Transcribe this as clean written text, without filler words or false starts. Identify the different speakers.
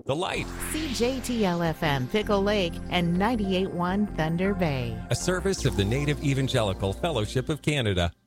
Speaker 1: The Light.
Speaker 2: CJTL-FM Pickle Lake and 98.1 Thunder Bay.
Speaker 1: A service of the Native Evangelical Fellowship of Canada.